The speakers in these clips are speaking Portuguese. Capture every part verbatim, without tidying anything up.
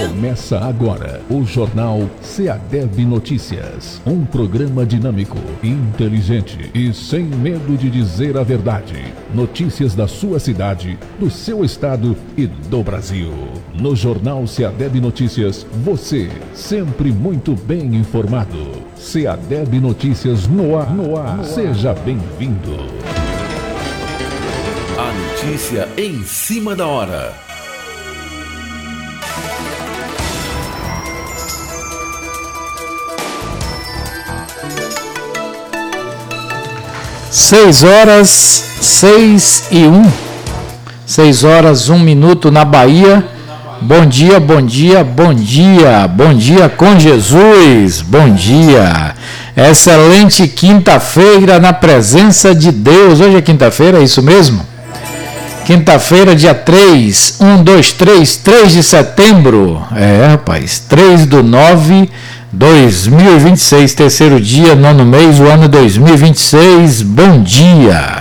Começa agora o Jornal SEADEB Notícias. Um programa dinâmico, inteligente e sem medo de dizer a verdade. Notícias da sua cidade, do seu estado e do Brasil. No Jornal SEADEB Notícias, você sempre muito bem informado. SEADEB Notícias no ar, no ar. Seja bem-vindo. A notícia em cima da hora. Seis horas, seis e um. Seis horas, um minuto na Bahia. Bom dia, bom dia, bom dia. Bom dia com Jesus. Bom dia. Excelente quinta-feira na presença de Deus. Hoje é quinta-feira, é isso mesmo? Quinta-feira, dia três, um, dois, três, três de setembro. É, rapaz, três do nove, dois mil e vinte e seis, terceiro dia, nono mês, o ano dois mil e vinte e seis. Bom dia.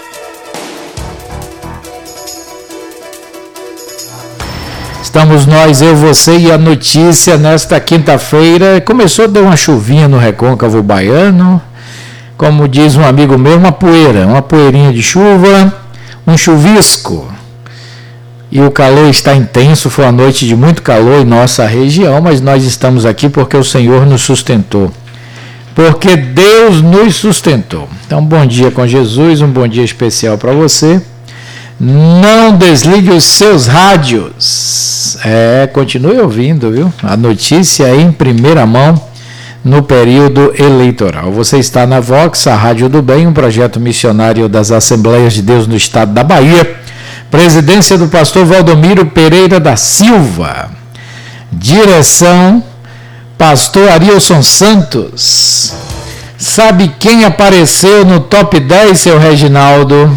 Estamos nós, eu, você e a notícia nesta quinta-feira. Começou a dar uma chuvinha no Recôncavo Baiano. Como diz um amigo meu, uma poeira, uma poeirinha de chuva. Um chuvisco, e o calor está intenso. Foi uma noite de muito calor em nossa região, mas nós estamos aqui porque o Senhor nos sustentou, porque Deus nos sustentou. Então, bom dia com Jesus, um bom dia especial para você. Não desligue os seus rádios, é, continue ouvindo, viu? A notícia é em primeira mão no período eleitoral. Você está na Vox, a Rádio do Bem, um projeto missionário das Assembleias de Deus no estado da Bahia. Presidência do pastor Valdomiro Pereira da Silva. Direção, pastor Arilson Santos. Sabe quem apareceu no top dez, seu Reginaldo?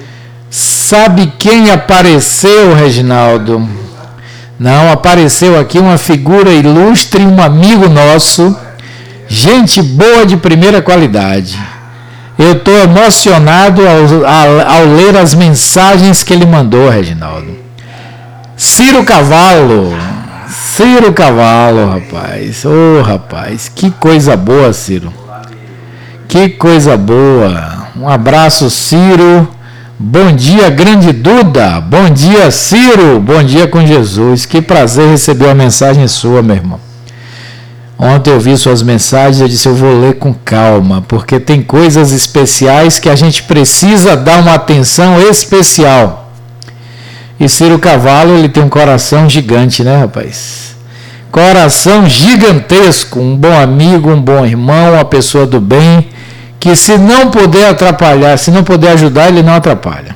Sabe quem apareceu, Reginaldo? Não, apareceu aqui uma figura ilustre, um amigo nosso. Gente boa de primeira qualidade. Eu estou emocionado ao, ao, ao ler as mensagens que ele mandou, Reginaldo. Ciro Cavalo. Ciro Cavalo, rapaz. Ô, oh, rapaz, que coisa boa, Ciro. Que coisa boa. Um abraço, Ciro. Bom dia, grande Duda. Bom dia, Ciro. Bom dia com Jesus. Que prazer receber uma mensagem sua, meu irmão. Ontem eu vi suas mensagens, eu disse, eu vou ler com calma, porque tem coisas especiais que a gente precisa dar uma atenção especial. E Ciro Cavalo, ele tem um coração gigante, né, rapaz? Coração gigantesco, um bom amigo, um bom irmão, uma pessoa do bem, que se não puder atrapalhar, se não puder ajudar, ele não atrapalha.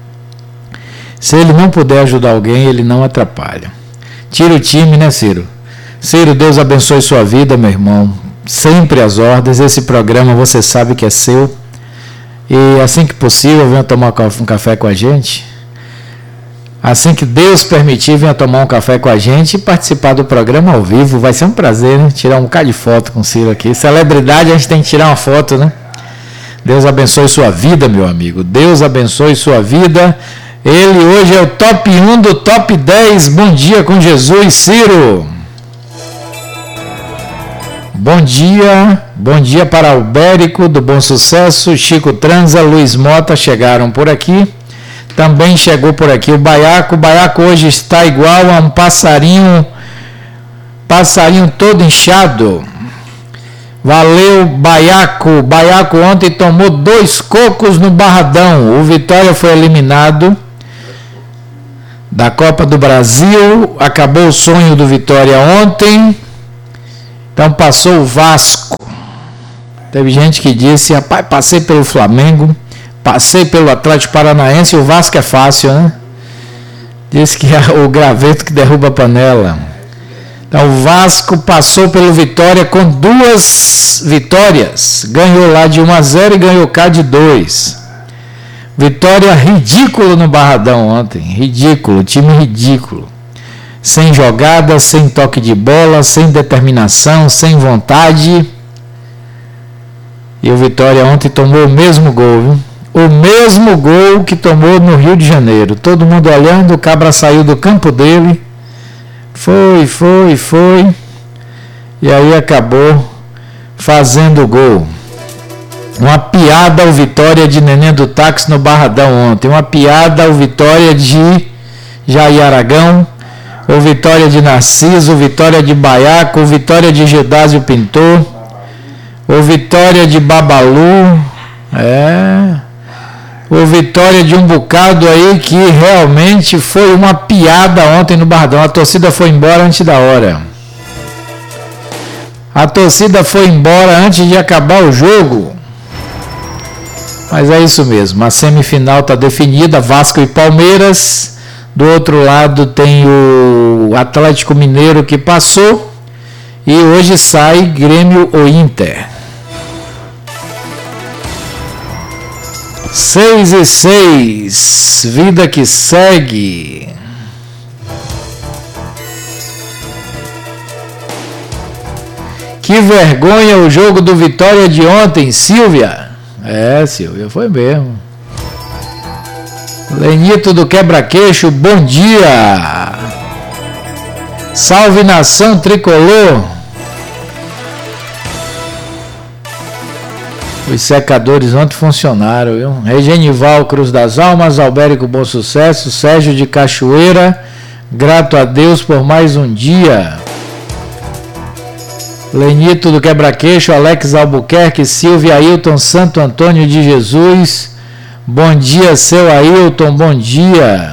Se ele não puder ajudar alguém, ele não atrapalha. Tira o time, né, Ciro? Ciro, Deus abençoe sua vida, meu irmão. Sempre às ordens. Esse programa você sabe que é seu. E assim que possível, venha tomar um café com a gente. Assim que Deus permitir, venha tomar um café com a gente e participar do programa ao vivo. Vai ser um prazer, né? Tirar um bocado de foto com o Ciro aqui. Celebridade, a gente tem que tirar uma foto, né? Deus abençoe sua vida, meu amigo. Deus abençoe sua vida. Ele hoje é o top um do top dez. Bom dia com Jesus, Ciro. Bom dia, bom dia para Albérico do Bom Sucesso, Chico Transa, Luiz Mota chegaram por aqui. Também chegou por aqui o Baiaco. O Baiaco hoje está igual a um passarinho, passarinho todo inchado. Valeu, Baiaco. Baiaco ontem tomou dois cocos no Barradão. O Vitória foi eliminado da Copa do Brasil. Acabou o sonho do Vitória ontem. Então passou o Vasco. Teve gente que disse, rapaz, passei pelo Flamengo, passei pelo Atlético Paranaense e o Vasco é fácil, né? Disse que é o graveto que derruba a panela. Então o Vasco passou pelo Vitória com duas vitórias. Ganhou lá de um a zero e ganhou cá de dois. Vitória ridículo no Barradão ontem. Ridículo, time ridículo. Sem jogada, sem toque de bola, sem determinação, sem vontade. E o Vitória ontem tomou o mesmo gol, viu? O mesmo gol que tomou no Rio de Janeiro. Todo mundo olhando, o Cabra saiu do campo dele, foi, foi, foi. E aí acabou fazendo o gol. Uma piada ao Vitória de Neném do Táxi no Barradão ontem. Uma piada ao Vitória de Jair Aragão. O Vitória de Narciso, o Vitória de Baiaco, o Vitória de Gedásio Pintor, o Vitória de Babalu, é, o Vitória de um bocado aí que realmente foi uma piada ontem no Barradão. A torcida foi embora antes da hora. A torcida foi embora antes de acabar o jogo. Mas é isso mesmo, a semifinal está definida, Vasco e Palmeiras. Do outro lado tem o Atlético Mineiro que passou. E hoje sai Grêmio ou Inter. Seis e seis. Vida que segue. Que vergonha o jogo do Vitória de ontem, Silvia. É, Silvia, foi mesmo. Lenito do Quebra-Queixo, bom dia. Salve nação tricolor. Os secadores ontem funcionaram, viu? Regenival Cruz das Almas, Albérico Bom Sucesso, Sérgio de Cachoeira, grato a Deus por mais um dia. Lenito do Quebra-Queixo, Alex Albuquerque, Silvia Ailton, Santo Antônio de Jesus. Bom dia, seu Ailton, bom dia.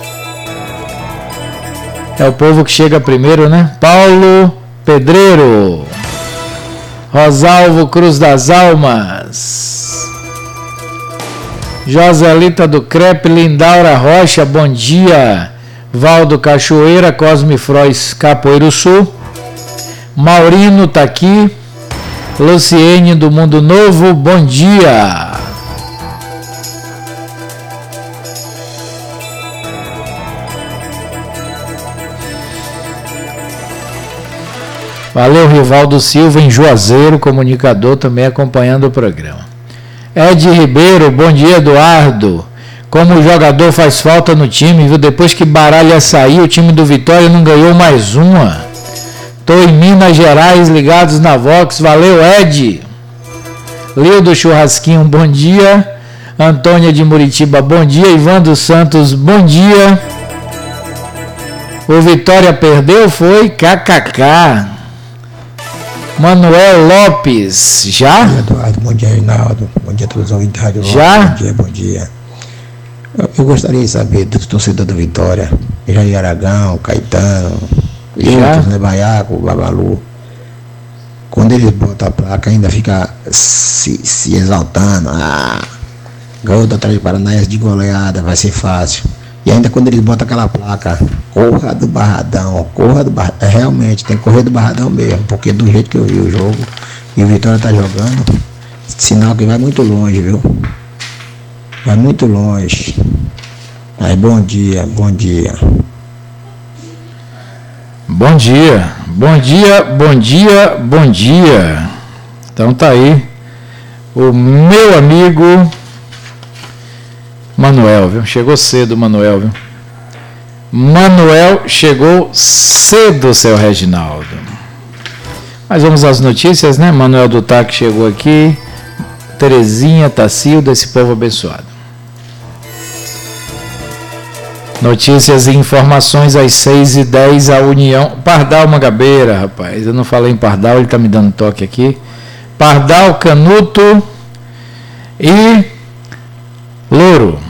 É o povo que chega primeiro, né? Paulo Pedreiro. Rosalvo Cruz das Almas. Joselita do Crepe, Lindaura Rocha, bom dia. Valdo Cachoeira, Cosme Frois, Capoeiro Sul. Maurino tá aqui. Luciene do Mundo Novo, bom dia. Valeu, Rivaldo Silva em Juazeiro, comunicador, também acompanhando o programa. Ed Ribeiro, bom dia, Eduardo. Como o jogador faz falta no time, viu? Depois que Baralha saiu, o time do Vitória não ganhou mais uma. Tô em Minas Gerais, ligados na Vox. Valeu, Ed. Lio do Churrasquinho, bom dia. Antônia de Muritiba, bom dia. Ivan dos Santos, bom dia. O Vitória perdeu, foi kkk. Manuel Lopes, já? Bom dia, Eduardo. Bom dia, Reinaldo. Bom dia a todos os ouvintes da Rádio Vox. Já? Bom dia, bom dia. Eu, eu gostaria de saber dos torcedores do Vitória, Jair Aragão, Caetano, e outros, né, Baiaco, Babalu. Quando eles botam a placa, ainda fica se, se exaltando. Ah, ganhou da Atlético Paranaense de goleada, vai ser fácil. E ainda quando eles botam aquela placa, corra do Barradão, corra do Barradão, realmente tem que correr do Barradão mesmo, porque do jeito que eu vi o jogo, e o Vitória tá jogando, sinal que vai muito longe, viu? Vai muito longe. Aí, bom dia, bom dia. Bom dia, bom dia, bom dia, bom dia. Então tá aí o meu amigo Manuel, viu? Chegou cedo, Manuel, viu? Manuel chegou cedo, seu Reginaldo. Mas vamos às notícias, né? Manuel do Tac chegou aqui. Terezinha, Tacilda, esse povo abençoado. Notícias e informações às seis e dez, a União... Pardal Mangabeira, rapaz. Eu não falei em Pardal, ele está me dando toque aqui. Pardal, Canuto e Louro.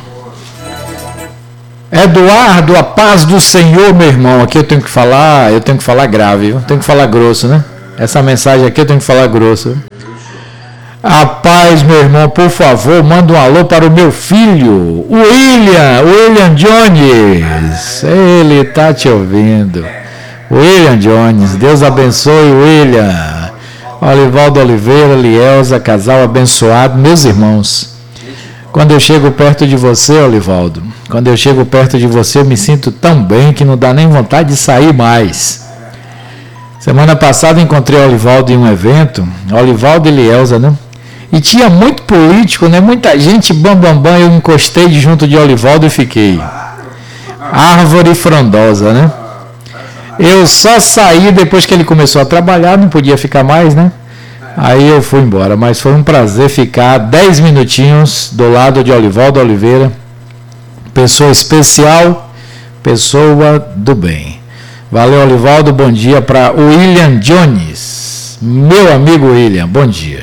Eduardo, a paz do Senhor, meu irmão. Aqui eu tenho que falar, eu tenho que falar grave, eu tenho que falar grosso, né? Essa mensagem aqui eu tenho que falar grosso. A paz, meu irmão, por favor, manda um alô para o meu filho, o William, William Jones. Ele tá te ouvindo. William Jones, Deus abençoe, William. Olivaldo Oliveira, Lielza, casal abençoado, meus irmãos. Quando eu chego perto de você, Olivaldo, quando eu chego perto de você, eu me sinto tão bem que não dá nem vontade de sair mais. Semana passada encontrei o Olivaldo em um evento, Olivaldo e Lielza, né? E tinha muito político, né? Muita gente, bam, bam, bam, eu encostei de junto de Olivaldo e fiquei. Árvore frondosa, né? Eu só saí depois que ele começou a trabalhar, não podia ficar mais, né? Aí eu fui embora, mas foi um prazer ficar dez minutinhos do lado de Olivaldo Oliveira, pessoa especial, pessoa do bem. Valeu, Olivaldo, bom dia para o William Jones, meu amigo William, bom dia.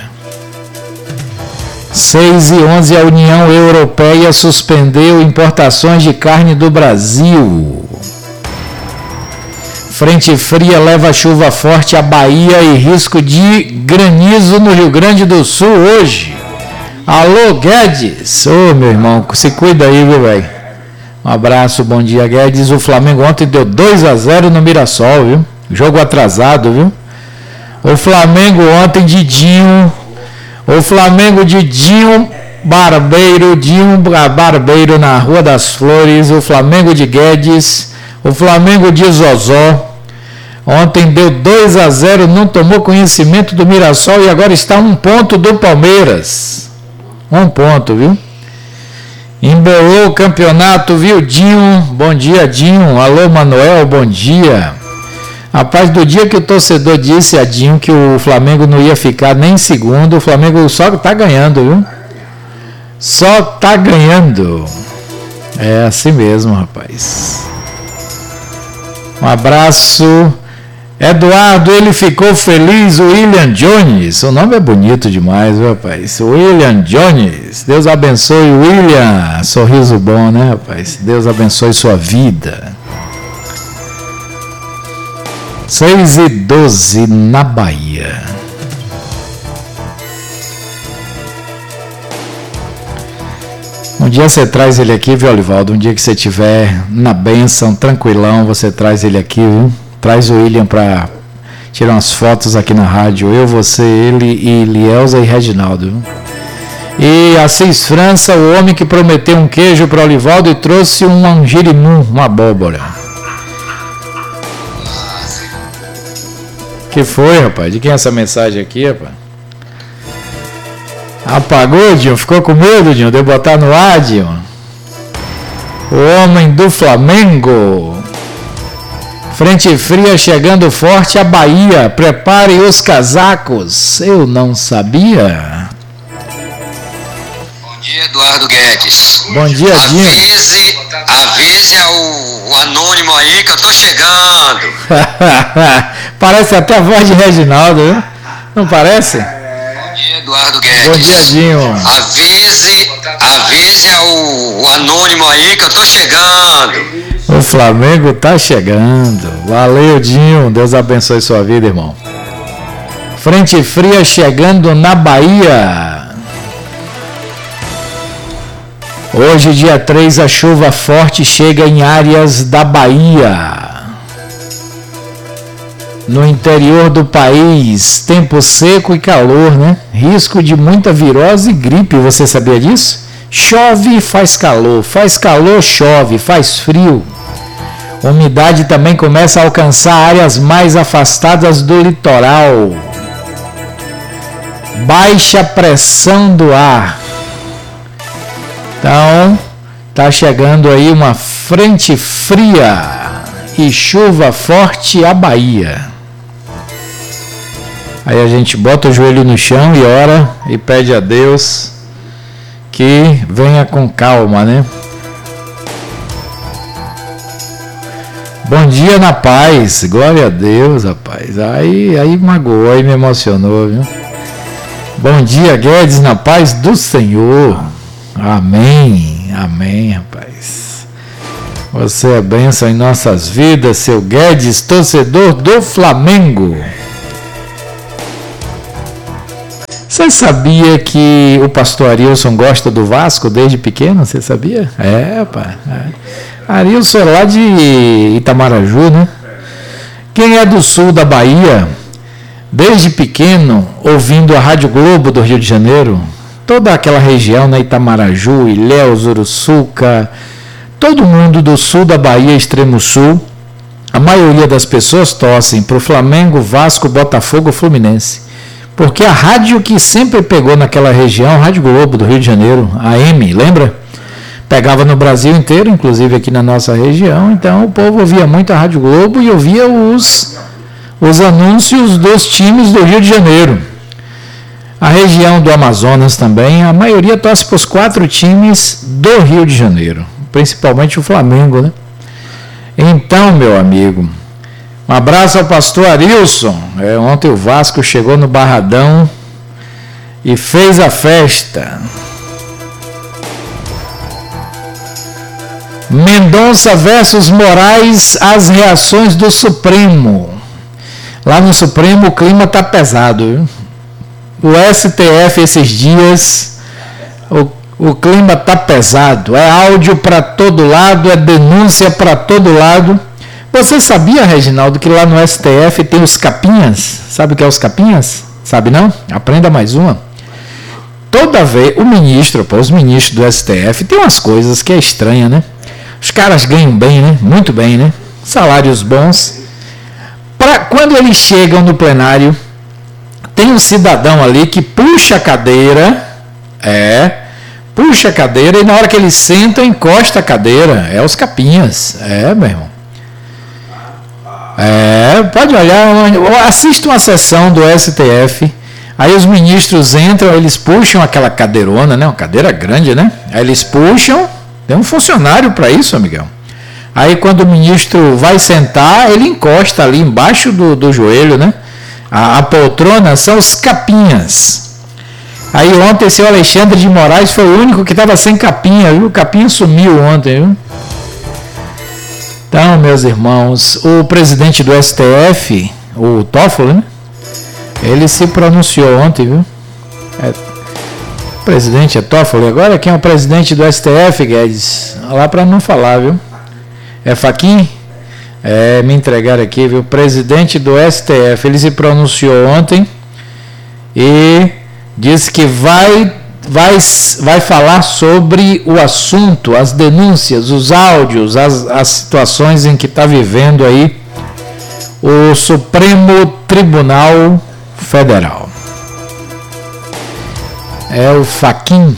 seis e onze, a União Europeia suspendeu importações de carne do Brasil. Frente fria leva chuva forte à Bahia e risco de granizo no Rio Grande do Sul hoje. Alô, Guedes. Ô, oh, meu irmão, se cuida aí, viu, velho? Um abraço, bom dia, Guedes. O Flamengo ontem deu dois a zero no Mirassol, viu? Jogo atrasado, viu? O Flamengo ontem, Didinho. O Flamengo de Dinho Barbeiro, Dinho Barbeiro na Rua das Flores. O Flamengo de Guedes. O Flamengo de Zozó, ontem deu dois a zero, não tomou conhecimento do Mirassol e agora está um ponto do Palmeiras. Um ponto, viu? Embolou o campeonato, viu, Dinho? Bom dia, Dinho. Alô, Manuel, bom dia. Rapaz, do dia que o torcedor disse a Dinho que o Flamengo não ia ficar nem em segundo, o Flamengo só está ganhando, viu? Só está ganhando. É assim mesmo, rapaz. Um abraço. Eduardo, ele ficou feliz. William Jones. O nome é bonito demais, viu, rapaz? William Jones. Deus abençoe, William. Sorriso bom, né, rapaz? Deus abençoe sua vida. seis e doze na Bahia. Um dia você traz ele aqui, viu, Olivaldo? Um dia que você estiver na bênção, tranquilão, você traz ele aqui, viu? Traz o William para tirar umas fotos aqui na rádio. Eu, você, ele e Lielza e Reginaldo, viu? E Assis França, o homem que prometeu um queijo para Olivaldo e trouxe um angirimum, uma abóbora. Que foi, rapaz? De quem é essa mensagem aqui, rapaz? Apagou, Dinho? Ficou com medo, Dinho, de eu botar no ar, Dinho? O homem do Flamengo. Frente fria chegando forte à Bahia. Preparem os casacos. Eu não sabia. Bom dia, Eduardo Guedes. Bom dia, Dinho. Avise, avise ao, o anônimo aí que eu tô chegando. Parece até a voz de Reginaldo, viu? Não parece? Bom dia, Eduardo Guedes. Bom dia, Dinho. Avise, avise ao o anônimo aí que eu tô chegando. O Flamengo tá chegando. Valeu, Dinho. Deus abençoe sua vida, irmão. Frente fria chegando na Bahia. Hoje, dia três, a chuva forte chega em áreas da Bahia. No interior do país, tempo seco e calor, né? Risco de muita virose e gripe, você sabia disso? Chove, faz calor, faz calor, chove, faz frio. Umidade também começa a alcançar áreas mais afastadas do litoral. Baixa pressão do ar. Então, tá chegando aí uma frente fria e chuva forte à Bahia. Aí a gente bota o joelho no chão e ora e pede a Deus que venha com calma, né? Bom dia na paz, glória a Deus, rapaz. Aí, aí magoou, aí me emocionou, viu? Bom dia, Guedes, na paz do Senhor. Amém, amém, rapaz. Você é bênção em nossas vidas, seu Guedes, torcedor do Flamengo. Você sabia que o pastor Arilson gosta do Vasco desde pequeno? Você sabia? É, pá. É. Arilson é lá de Itamaraju, né? Quem é do sul da Bahia, desde pequeno, ouvindo a Rádio Globo do Rio de Janeiro, toda aquela região, né? Itamaraju, Ilhéus, Uruçuca, todo mundo do sul da Bahia, extremo sul, a maioria das pessoas torcem para o Flamengo, Vasco, Botafogo, Fluminense. Porque a rádio que sempre pegou naquela região, a Rádio Globo do Rio de Janeiro, a M, lembra? pegava no Brasil inteiro, inclusive aqui na nossa região. Então o povo ouvia muito a Rádio Globo e ouvia os, os anúncios dos times do Rio de Janeiro. A região do Amazonas também, a maioria torce para os quatro times do Rio de Janeiro, principalmente o Flamengo, né? Então, meu amigo, um abraço ao pastor Arilson. É, ontem o Vasco chegou no Barradão e fez a festa. Mendonça versus Moraes, as reações do Supremo. Lá no Supremo o clima está pesado, viu? O S T F esses dias, o, o clima está pesado. É áudio para todo lado, é denúncia para todo lado. Você sabia, Reginaldo, que lá no S T F tem os capinhas? Sabe o que é os capinhas? Sabe não? Aprenda mais uma. Toda vez, o ministro, pô, os ministros do S T F, tem umas coisas que é estranha, né? Os caras ganham bem, né? Muito bem, né? Salários bons. Pra, quando eles chegam no plenário, tem um cidadão ali que puxa a cadeira, é, puxa a cadeira e na hora que eles sentam, encosta a cadeira. É os capinhas. É, meu irmão. É, pode olhar, assista uma sessão do S T F, aí os ministros entram, eles puxam aquela cadeirona, né? Uma cadeira grande, né? Aí eles puxam, tem um funcionário para isso, amigão. Aí quando o ministro vai sentar, ele encosta ali embaixo do, do joelho, né? A, a poltrona são os capinhas. Aí ontem o senhor Alexandre de Moraes foi o único que estava sem capinha, viu? O capinha sumiu ontem, viu? Então, meus irmãos, o presidente do S T F, o Toffoli, né? Ele se pronunciou ontem, viu? É, o presidente é Toffoli. Agora quem é o presidente do S T F, Guedes? Lá para não falar, viu? É Fachin? É, me entregaram aqui, viu? O presidente do S T F, ele se pronunciou ontem e disse que vai, vai, vai falar sobre o assunto, as denúncias, os áudios, as, as situações em que está vivendo aí o Supremo Tribunal Federal. É o Fachin.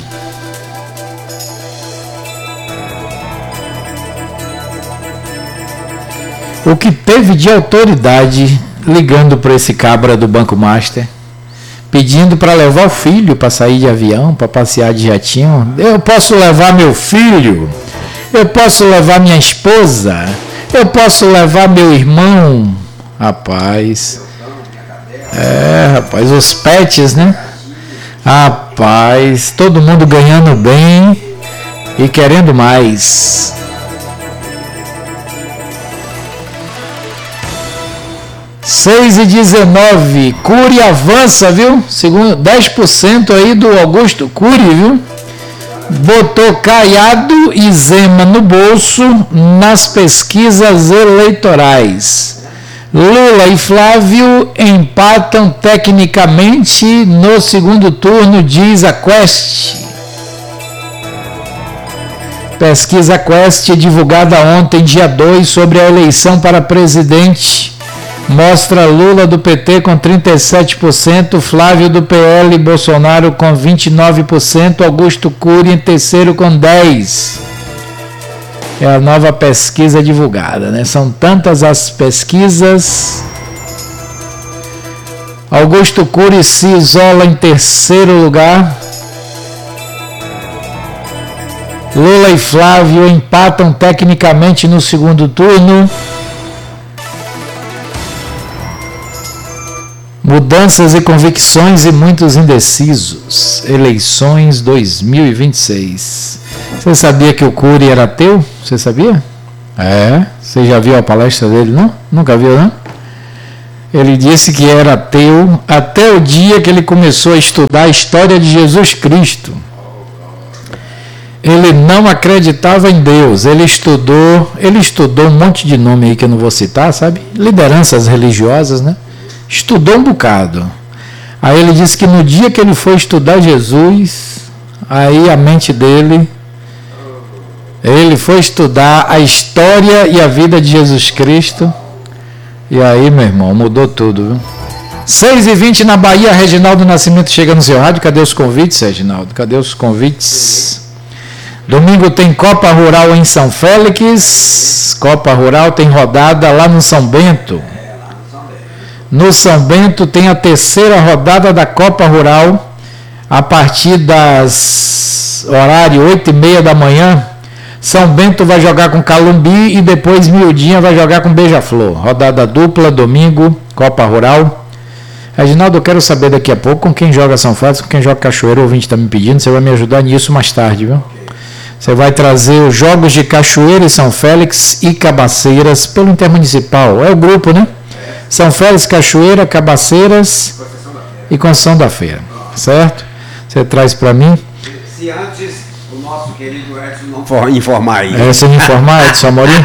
O que teve de autoridade ligando para esse cabra do Banco Master, pedindo para levar o filho para sair de avião, para passear de jatinho. Eu posso levar meu filho, eu posso levar minha esposa, eu posso levar meu irmão. Rapaz, é, rapaz, os pets, né? Rapaz, todo mundo ganhando bem e querendo mais. seis e dezenove, Cury avança, viu? Segundo, dez por cento aí do Augusto Cury, viu? Botou Caiado e Zema no bolso nas pesquisas eleitorais. Lula e Flávio empatam tecnicamente no segundo turno, diz a Quest. Pesquisa Quest divulgada ontem, dia dois, sobre a eleição para presidente, mostra Lula do P T com trinta e sete por cento, Flávio do P L e Bolsonaro com vinte e nove por cento, Augusto Cury em terceiro com dez por cento. É a nova pesquisa divulgada, né? São tantas as pesquisas. Augusto Cury se isola em terceiro lugar. Lula e Flávio empatam tecnicamente no segundo turno. Mudanças e convicções e muitos indecisos. Eleições dois mil e vinte e seis. Você sabia que o Cury era ateu? Você sabia? É. Você já viu a palestra dele, não? Nunca viu, não? Ele disse que era ateu até o dia que ele começou a estudar a história de Jesus Cristo. Ele não acreditava em Deus. Ele estudou, ele estudou um monte de nome aí que eu não vou citar, sabe? Lideranças religiosas, né? Estudou um bocado. Aí ele disse que no dia que ele foi estudar Jesus, aí a mente dele, ele foi estudar a história e a vida de Jesus Cristo, e aí, meu irmão, mudou tudo, viu? seis e vinte na Bahia, Reginaldo Nascimento chega no seu rádio. Cadê os convites, Reginaldo? Cadê os convites? Domingo tem Copa Rural em São Félix. Copa Rural tem rodada lá no São Bento. No São Bento tem a terceira rodada da Copa Rural, a partir das horário oito e meia da manhã. São Bento vai jogar com Calumbi e depois Miudinha vai jogar com Beija-Flor. Rodada dupla, domingo, Copa Rural. Reginaldo, eu quero saber daqui a pouco com quem joga São Félix, com quem joga Cachoeira. O ouvinte está me pedindo, você vai me ajudar nisso mais tarde, viu? Você vai trazer os jogos de Cachoeira e São Félix e Cabaceiras pelo Intermunicipal. É o grupo, né? São Félix, Cachoeira, Cabaceiras e Conceição da Feira. Certo? Você traz para mim. Se antes o nosso querido Edson não for informar aí. É, você me informar, Edson Amorim?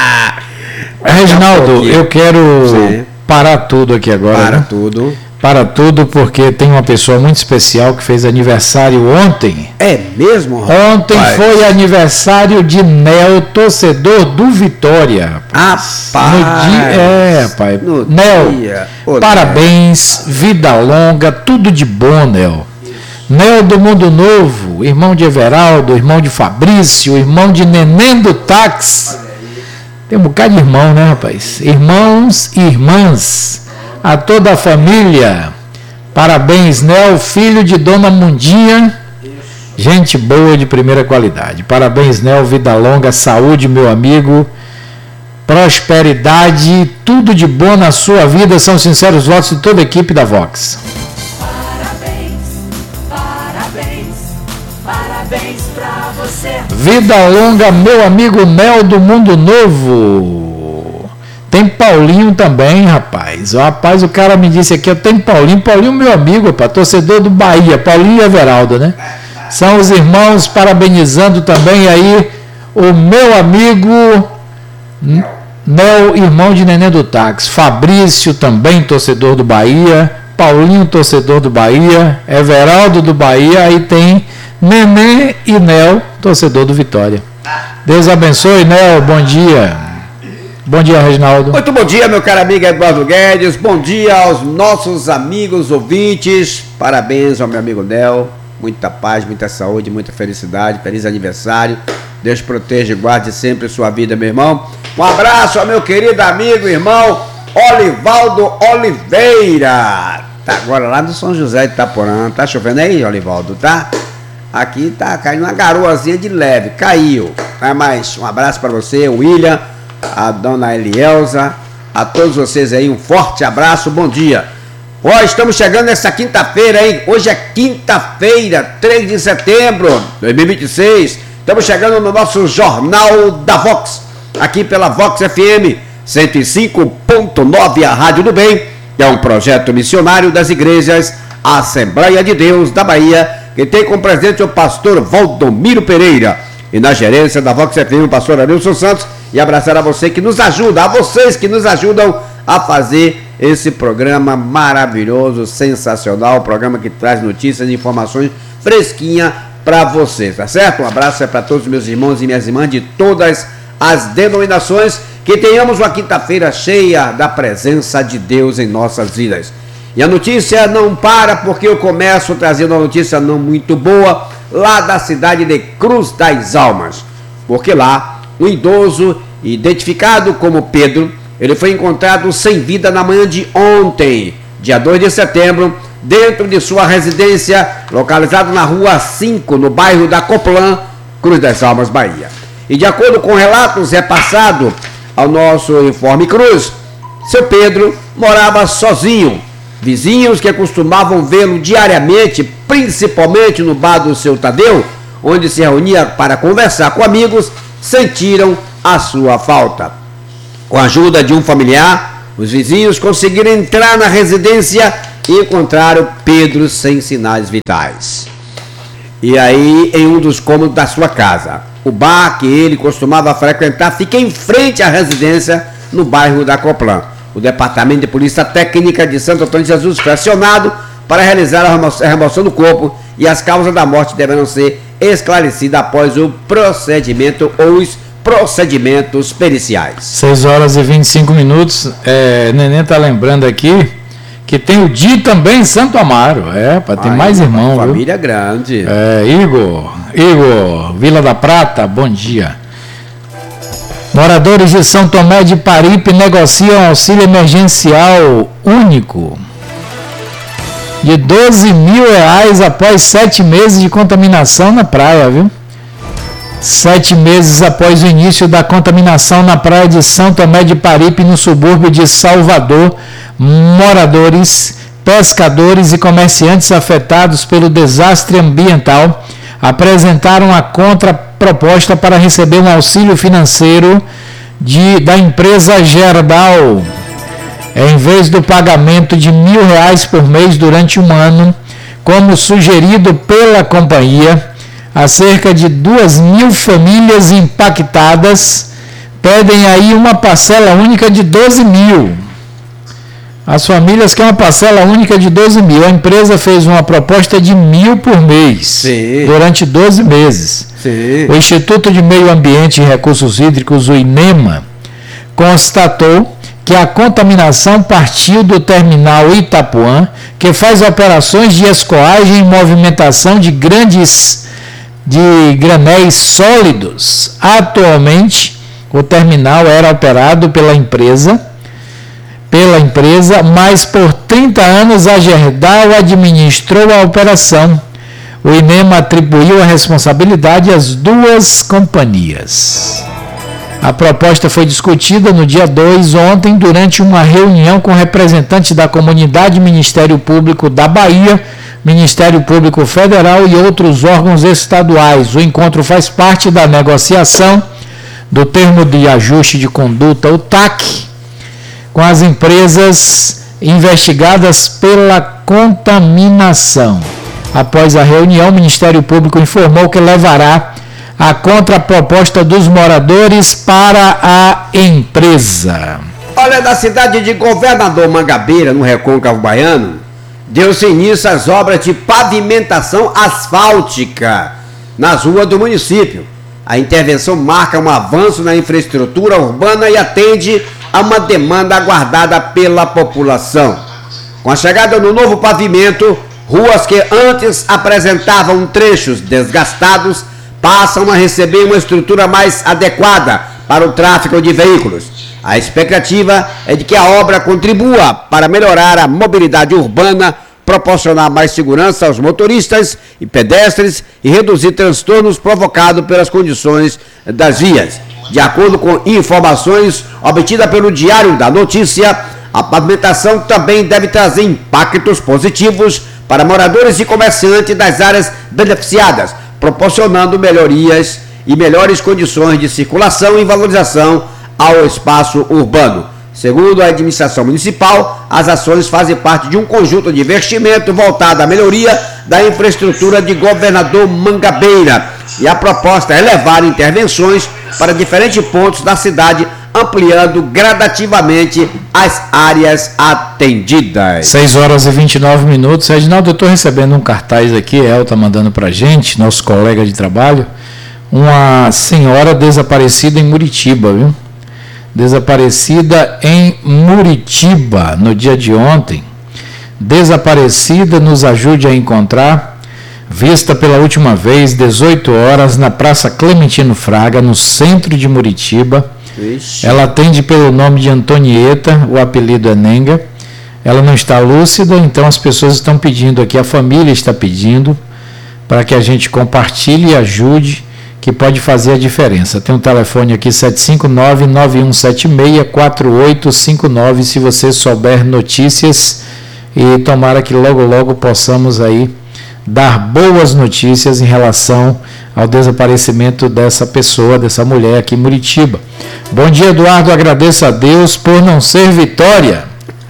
Reginaldo, eu quero Sim. parar tudo aqui agora. Para né? tudo. Para tudo, porque tem uma pessoa muito especial que fez aniversário ontem. É mesmo? Ontem rapaz. Foi aniversário de Nel, torcedor do Vitória. Rapaz! No dia, é, pai. No Nel, dia. Parabéns, vida longa, tudo de bom, Nel. Nel do Mundo Novo, irmão de Everaldo, irmão de Fabrício, irmão de Neném do Táxi. Tem um bocado de irmão, né, rapaz? Irmãos e irmãs. A toda a família, parabéns, Nel, filho de Dona Mundinha, gente boa de primeira qualidade. Parabéns, Nel, vida longa, saúde, meu amigo, prosperidade, tudo de bom na sua vida. São sinceros votos de toda a equipe da Vox. Parabéns, parabéns, parabéns pra você. Vida longa, meu amigo Nel do Mundo Novo. Tem Paulinho também, rapaz. Rapaz, o cara me disse aqui, tem Paulinho. Paulinho, meu amigo, rapaz, torcedor do Bahia. Paulinho e Everaldo, né? São os irmãos parabenizando também aí o meu amigo Nel, irmão de Neném do Táxi. Fabrício também, torcedor do Bahia. Paulinho, torcedor do Bahia. Everaldo do Bahia. Aí tem Neném e Nel, torcedor do Vitória. Deus abençoe, Nel. Bom dia. Bom dia, Reginaldo. Muito bom dia, meu caro amigo Eduardo Guedes. Bom dia aos nossos amigos ouvintes. Parabéns ao meu amigo Nel. Muita paz, muita saúde, muita felicidade. Feliz aniversário. Deus proteja e guarde sempre sua vida, meu irmão. Um abraço ao meu querido amigo e irmão Olivaldo Oliveira. Tá agora lá no São José de Itaporã. Tá chovendo aí, Olivaldo, tá? Aqui tá caindo uma garoazinha de leve. Caiu. É mais um abraço para você, William, a dona Elielza, a todos vocês aí, um forte abraço, bom dia. Ó, estamos chegando nessa quinta-feira, hein? Hoje é quinta-feira, três de setembro de dois mil e vinte e seis. Estamos chegando no nosso Jornal da Vox, aqui pela Vox F M cento e cinco ponto nove, a Rádio do Bem, que é um projeto missionário das igrejas Assembleia de Deus da Bahia, que tem como presidente o pastor Valdomiro Pereira, e na gerência da Vox F M o pastor Arilson Santos. E abraçar a você que nos ajuda, a vocês que nos ajudam a fazer esse programa maravilhoso, sensacional, programa que traz notícias e informações fresquinhas para vocês, tá certo? Um abraço é para todos os meus irmãos e minhas irmãs de todas as denominações, que tenhamos uma quinta-feira cheia da presença de Deus em nossas vidas. E a notícia não para, porque eu começo trazendo uma notícia não muito boa, lá da cidade de Cruz das Almas, porque lá um idoso identificado como Pedro, ele foi encontrado sem vida na manhã de ontem, dia dois de setembro, dentro de sua residência, localizada na rua cinco, no bairro da Coplã, Cruz das Almas, Bahia. E de acordo com relatos repassados ao nosso Informe Cruz, seu Pedro morava sozinho. Vizinhos que costumavam vê-lo diariamente, principalmente no bar do seu Tadeu, onde se reunia para conversar com amigos, sentiram a sua falta. Com a ajuda de um familiar, os vizinhos conseguiram entrar na residência e encontraram Pedro sem sinais vitais. E aí, em um dos cômodos da sua casa, o bar que ele costumava frequentar fica em frente à residência, no bairro da Coplã. O Departamento de Polícia Técnica de Santo Antônio de Jesus foi acionado para realizar a remoção do corpo, e as causas da morte deverão ser esclarecidas após o procedimento ou os procedimentos periciais. seis horas e vinte e cinco minutos. É, Neném está lembrando aqui Que tem o Di também em Santo Amaro. É, para ter mais irmão. Família viu? grande. É, Igor, Igor, Vila da Prata, bom dia. Moradores de São Tomé de Paripe negociam auxílio emergencial único de doze mil reais após sete meses de contaminação na praia, viu? Sete meses após o início da contaminação na praia de São Tomé de Paripe, no subúrbio de Salvador, moradores, pescadores e comerciantes afetados pelo desastre ambiental apresentaram a contraproposta para receber um auxílio financeiro de, da empresa Gerdau. Em vez do pagamento de mil reais por mês durante um ano, como sugerido pela companhia, a cerca de duas mil famílias impactadas pedem aí uma parcela única de doze mil. As famílias querem uma parcela única de doze mil. A empresa fez uma proposta de mil por mês, Sim. durante doze meses. Sim. O Instituto de Meio Ambiente e Recursos Hídricos, o INEMA, constatou que a contaminação partiu do terminal Itapuã, que faz operações de escoagem e movimentação de grandes de granéis sólidos. Atualmente, o terminal era operado pela empresa, pela empresa, mas por trinta anos a Gerdau administrou a operação. O INEMA atribuiu a responsabilidade às duas companhias. A proposta foi discutida no dia dois, ontem, durante uma reunião com representantes da comunidade, Ministério Público da Bahia, Ministério Público Federal e outros órgãos estaduais. O encontro faz parte da negociação do termo de ajuste de conduta, o T A C, com as empresas investigadas pela contaminação. Após a reunião, o Ministério Público informou que levará a contraproposta dos moradores para a empresa. Olha, da cidade de Governador Mangabeira, no Recôncavo Baiano, deu-se início às obras de pavimentação asfáltica nas ruas do município. A intervenção marca um avanço na infraestrutura urbana e atende a uma demanda aguardada pela população. Com a chegada do novo pavimento, ruas que antes apresentavam trechos desgastados passam a receber uma estrutura mais adequada para o tráfego de veículos. A expectativa é de que a obra contribua para melhorar a mobilidade urbana, proporcionar mais segurança aos motoristas e pedestres e reduzir transtornos provocados pelas condições das vias. De acordo com informações obtidas pelo Diário da Notícia, a pavimentação também deve trazer impactos positivos para moradores e comerciantes das áreas beneficiadas, proporcionando melhorias e melhores condições de circulação e valorização ao espaço urbano. Segundo a administração municipal, as ações fazem parte de um conjunto de investimento voltado à melhoria da infraestrutura de Governador Mangabeira. E a proposta é levar intervenções para diferentes pontos da cidade, ampliando gradativamente as áreas atendidas. seis horas e vinte e nove minutos. Reginaldo, eu estou recebendo um cartaz aqui, El está mandando para a gente, nosso colega de trabalho, uma senhora desaparecida em Muritiba, viu? Desaparecida em Muritiba no dia de ontem. Desaparecida, nos ajude a encontrar. Vista pela última vez, dezoito horas, na Praça Clementino Fraga, no centro de Muritiba. Ixi. Ela atende pelo nome de Antonieta, o apelido é Nenga. Ela não está lúcida, então as pessoas estão pedindo aqui, a família está pedindo para que a gente compartilhe e ajude, que pode fazer a diferença. Tem um telefone aqui, sete cinco nove, nove um sete seis, quatro oito cinco nove, se você souber notícias, e tomara que logo logo possamos aí dar boas notícias em relação ao desaparecimento dessa pessoa, dessa mulher aqui em Muritiba. Bom dia, Eduardo, agradeço a Deus por não ser Vitória.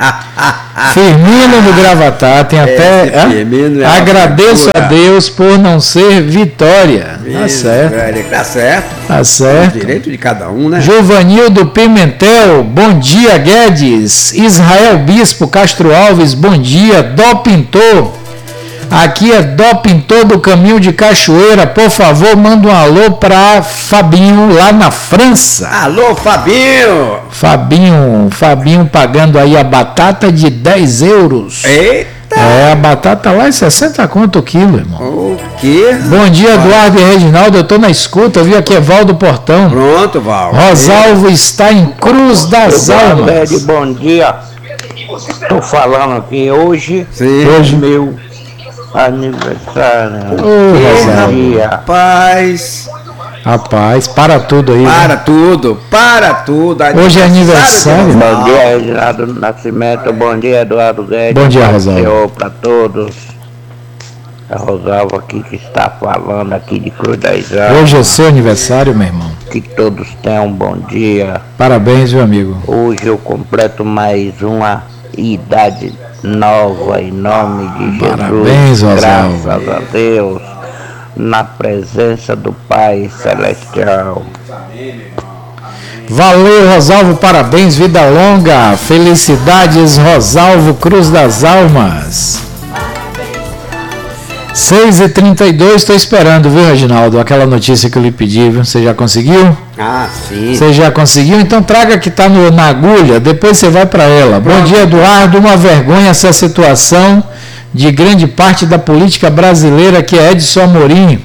Firmino do Gravatar, tem até. É, é agradeço a Deus por não ser Vitória. Tá certo. É, tá certo. Tá certo. É direito de cada um, né? Giovanildo Pimentel, bom dia, Guedes. Israel Bispo Castro Alves, bom dia. Dó Pintor, Aqui é doping todo o caminho de Cachoeira. Por favor, manda um alô para Fabinho lá na França. Alô, Fabinho! Fabinho, Fabinho pagando aí a batata de dez euros. Eita! É, a batata lá é sessenta conto o quilo, irmão. O quê? Bom dia, Eduardo e Reginaldo. Eu tô na escuta, viu? Aqui é Valdo Portão. Pronto, Val. Rosalvo está em Cruz das Almas. Bom dia. Estou falando aqui hoje. Sim. Hoje, Meu aniversário. Ô, Rosalvo. Dia. Rapaz, Rapaz, para tudo aí. para Né? tudo, para tudo. Hoje é aniversário. Bom dia, Reginaldo Nascimento. Bom dia, Eduardo Guedes. Bom dia, Rosalvo. Senhor, para todos. A Rosalvo aqui que está falando aqui de Cruz das Almas. Hoje é seu aniversário, meu irmão. Que todos tenham um bom dia. Parabéns, meu amigo. Hoje eu completo mais uma idade nova em nome de Jesus. Parabéns, Rosalvo. Graças a Deus, na presença do Pai Celestial. Valeu, Rosalvo, parabéns, vida longa. Felicidades, Rosalvo Cruz das Almas. seis e trinta e dois, estou esperando, viu, Reginaldo? Aquela notícia que eu lhe pedi, viu? Você já conseguiu? Ah, sim. Você já conseguiu? Então traga que está na agulha, depois você vai para ela. Bom dia, Eduardo. Uma vergonha essa situação de grande parte da política brasileira, que é Edson Amorim.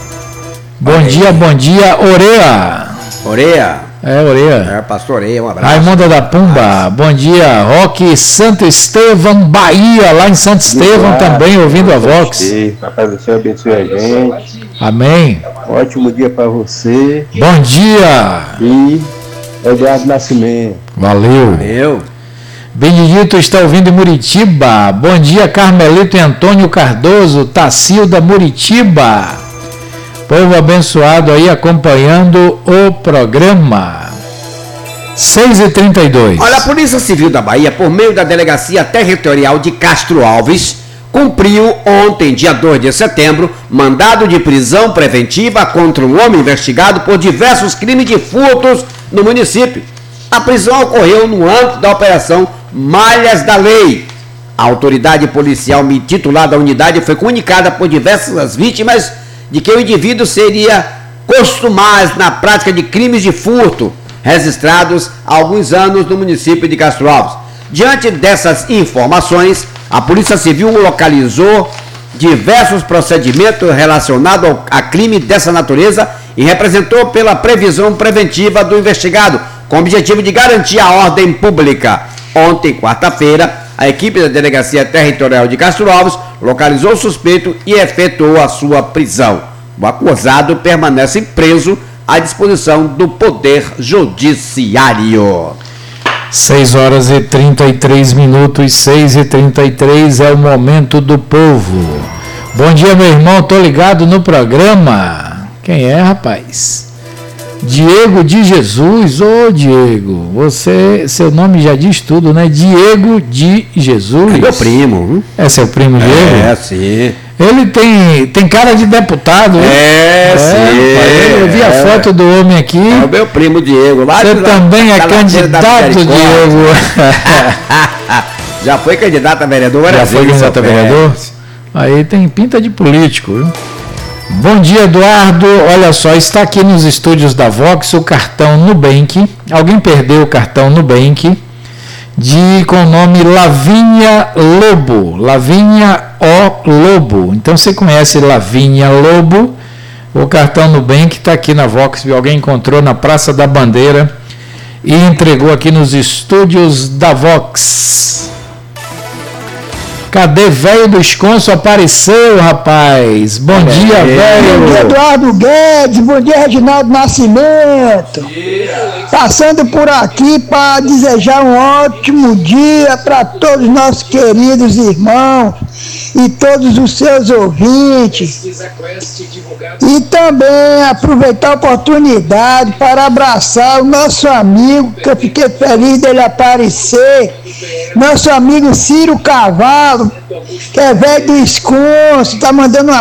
Bom Aí. dia, bom dia, Oreia. Oreia. É, Oreia. É, pastor Oreia, um abraço. Raimunda da Pumba, bom dia. Roque Santo Estevão, Bahia, lá em Santo Estevão também, ouvindo a Vox. Papai do Céu abençoe a gente. Amém. Ótimo dia para você. Bom dia. E Eduardo Nascimento. Valeu. Valeu. Benedito está ouvindo em Muritiba. Bom dia, Carmelito e Antônio Cardoso, Tacilda Muritiba. Povo abençoado aí acompanhando o programa. seis e trinta e dois. Olha, a Polícia Civil da Bahia, por meio da Delegacia Territorial de Castro Alves, cumpriu ontem, dia dois de setembro, mandado de prisão preventiva contra um homem investigado por diversos crimes de furtos no município. A prisão ocorreu no âmbito da Operação Malhas da Lei. A autoridade policial titular da unidade foi comunicada por diversas vítimas de que o indivíduo seria costumaz na prática de crimes de furto registrados há alguns anos no município de Castro Alves. Diante dessas informações, a Polícia Civil localizou diversos procedimentos relacionados a crime dessa natureza e representou pela previsão preventiva do investigado, com o objetivo de garantir a ordem pública. Ontem, quarta-feira, a equipe da Delegacia Territorial de Castro Alves localizou o suspeito e efetuou a sua prisão. O acusado permanece preso à disposição do Poder Judiciário. seis horas e trinta e três minutos, seis e trinta e três é o momento do povo. Bom dia, meu irmão, tô ligado no programa. Quem é, rapaz? Diego de Jesus. Ô, Diego, você, seu nome já diz tudo, né? Diego de Jesus. É meu primo. É seu primo Diego? É, sim. Ele tem, tem cara de deputado, hein? É, é sim. Rapaz, eu vi a é. foto do homem aqui. É o meu primo Diego. Lá Você de- também é da Ladeira da candidato, Misericórdia. Diego. Já foi candidato a vereador várias Já foi vezes, candidato a seu vereador? Pérez. Aí tem pinta de político, viu? Bom dia, Eduardo. Olha só, está aqui nos estúdios da Vox o cartão Nubank. Alguém perdeu o cartão Nubank de, com o nome Lavínia Lobo. Lavínia O Lobo. Então você conhece Lavínia Lobo. O cartão Nubank está aqui na Vox. Alguém encontrou na Praça da Bandeira e entregou aqui nos estúdios da Vox. Cadê velho do esconso? Apareceu, rapaz. Bom dia, Bom dia, velho. Eduardo Guedes. Bom dia, Reginaldo Nascimento. Passando por aqui para desejar um ótimo dia para todos os nossos queridos irmãos e todos os seus ouvintes. E também aproveitar a oportunidade para abraçar o nosso amigo, que eu fiquei feliz dele aparecer, nosso amigo Ciro Cavalo, que é velho do esconso, está mandando uma